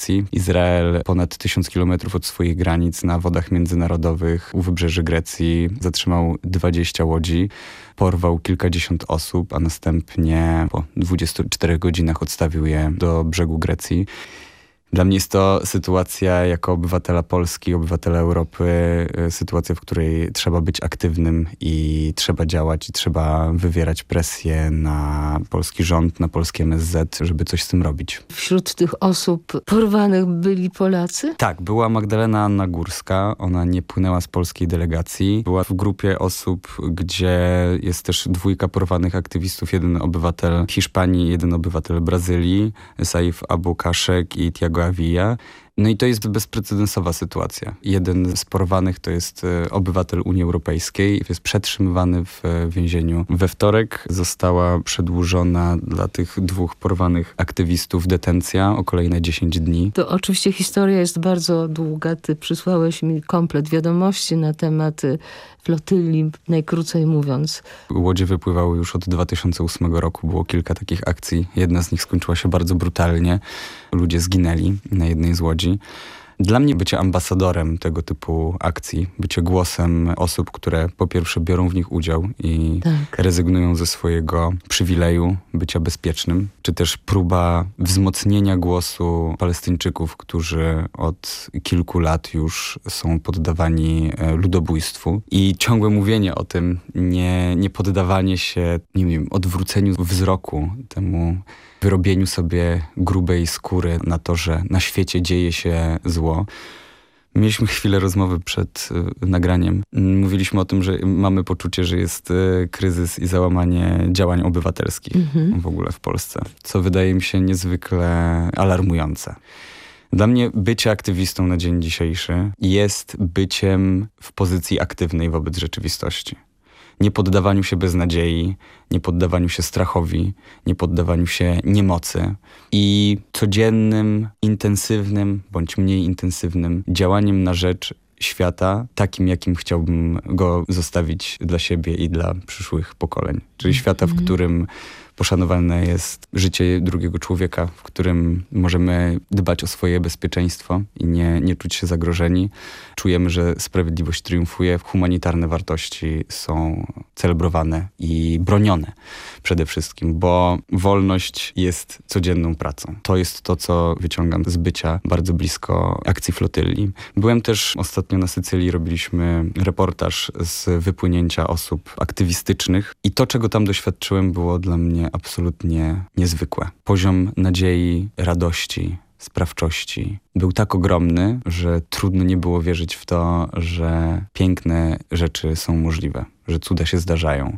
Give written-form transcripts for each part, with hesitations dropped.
Grecji. Izrael ponad 1000 kilometrów od swoich granic na wodach międzynarodowych u wybrzeży Grecji zatrzymał 20 łodzi, porwał kilkadziesiąt osób, a następnie po 24 godzinach odstawił je do brzegu Grecji. Dla mnie jest to sytuacja jako obywatela Polski, obywatela Europy, sytuacja, w której trzeba być aktywnym i trzeba działać i trzeba wywierać presję na polski rząd, na polskie MSZ, żeby coś z tym robić. Wśród tych osób porwanych byli Polacy? Tak, była Magdalena Anna Górska. Ona nie płynęła z polskiej delegacji. Była w grupie osób, gdzie jest też 2 porwanych aktywistów. 1 obywatel Hiszpanii, 1 obywatel Brazylii, Saif Abu Kaszek i Tiago Avila. No i to jest bezprecedensowa sytuacja. Jeden z porwanych to jest obywatel Unii Europejskiej. Jest przetrzymywany w więzieniu. We wtorek została przedłużona dla tych 2 porwanych aktywistów detencja o kolejne 10 dni. To oczywiście historia jest bardzo długa. Ty przysłałeś mi komplet wiadomości na temat flotyli, najkrócej mówiąc. Łodzie wypływały już od 2008 roku. Było kilka takich akcji. Jedna z nich skończyła się bardzo brutalnie. Ludzie zginęli na jednej z łodzi. Dla mnie bycie ambasadorem tego typu akcji, bycie głosem osób, które po pierwsze biorą w nich udział i rezygnują ze swojego przywileju bycia bezpiecznym, czy też próba wzmocnienia głosu Palestyńczyków, którzy od kilku lat już są poddawani ludobójstwu. I ciągłe mówienie o tym, nie poddawanie się, nie wiem, odwróceniu wzroku temu wyrobieniu sobie grubej skóry na to, że na świecie dzieje się zło. Mieliśmy chwilę rozmowy przed nagraniem. Mówiliśmy o tym, że mamy poczucie, że jest kryzys i załamanie działań obywatelskich w ogóle w Polsce, co wydaje mi się niezwykle alarmujące. Dla mnie bycie aktywistą na dzień dzisiejszy jest byciem w pozycji aktywnej wobec rzeczywistości. Nie poddawaniu się beznadziei, nie poddawaniu się strachowi, nie poddawaniu się niemocy i codziennym, intensywnym bądź mniej intensywnym działaniem na rzecz świata takim, jakim chciałbym go zostawić dla siebie i dla przyszłych pokoleń. Czyli świata, w którym poszanowane jest życie drugiego człowieka, w którym możemy dbać o swoje bezpieczeństwo i nie czuć się zagrożeni. Czujemy, że sprawiedliwość triumfuje, humanitarne wartości są celebrowane i bronione przede wszystkim, bo wolność jest codzienną pracą. To jest to, co wyciągam z bycia bardzo blisko akcji flotyli. Byłem też ostatnio na Sycylii, robiliśmy reportaż z wypłynięcia osób aktywistycznych i to, czego tam doświadczyłem, było dla mnie absolutnie niezwykłe. Poziom nadziei, radości, sprawczości był tak ogromny, że trudno nie było wierzyć w to, że piękne rzeczy są możliwe, że cuda się zdarzają,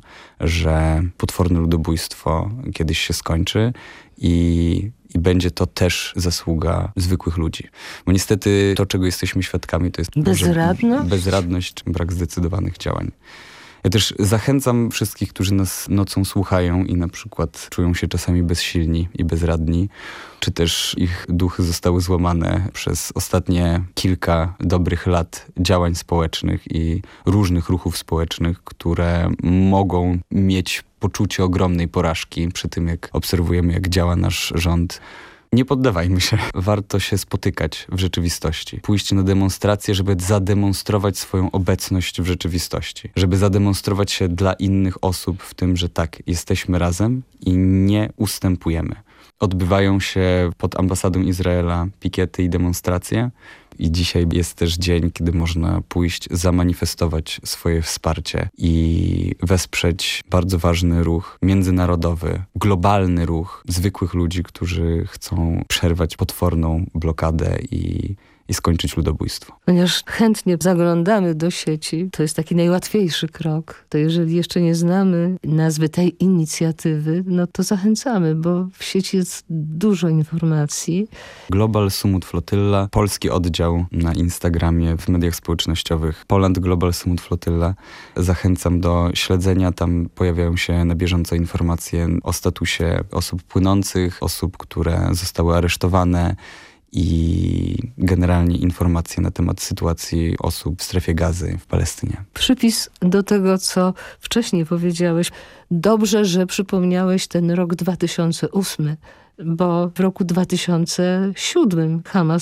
że potworne ludobójstwo kiedyś się skończy i będzie to też zasługa zwykłych ludzi. Bo niestety to, czego jesteśmy świadkami, to jest bezradność czy brak zdecydowanych działań. Ja też zachęcam wszystkich, którzy nas nocą słuchają i na przykład czują się czasami bezsilni i bezradni, czy też ich duchy zostały złamane przez ostatnie kilka dobrych lat działań społecznych i różnych ruchów społecznych, które mogą mieć poczucie ogromnej porażki przy tym, jak obserwujemy, jak działa nasz rząd. Nie poddawajmy się. Warto się spotykać w rzeczywistości. Pójść na demonstrację, żeby zademonstrować swoją obecność w rzeczywistości. Żeby zademonstrować się dla innych osób w tym, że tak, jesteśmy razem i nie ustępujemy. Odbywają się pod ambasadą Izraela pikiety i demonstracje. I dzisiaj jest też dzień, kiedy można pójść, zamanifestować swoje wsparcie i wesprzeć bardzo ważny ruch międzynarodowy, globalny ruch zwykłych ludzi, którzy chcą przerwać potworną blokadę i skończyć ludobójstwo. Ponieważ chętnie zaglądamy do sieci, to jest taki najłatwiejszy krok. To jeżeli jeszcze nie znamy nazwy tej inicjatywy, no to zachęcamy, bo w sieci jest dużo informacji. Global Sumut Flotylla, polski oddział na Instagramie, w mediach społecznościowych, Poland Global Sumut Flotylla. Zachęcam do śledzenia, tam pojawiają się na bieżąco informacje o statusie osób płynących, osób, które zostały aresztowane, i generalnie informacje na temat sytuacji osób w strefie Gazy w Palestynie. Przypis do tego, co wcześniej powiedziałeś. Dobrze, że przypomniałeś ten rok 2008, bo w roku 2007 Hamas